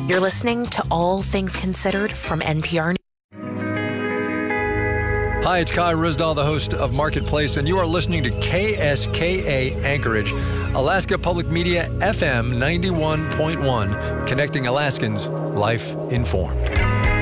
You're listening to All Things Considered from NPR. Hi, it's Kai Ryssdal, the host of Marketplace, and you are listening to KSKA Anchorage, Alaska Public Media FM 91.1, connecting Alaskans, life informed.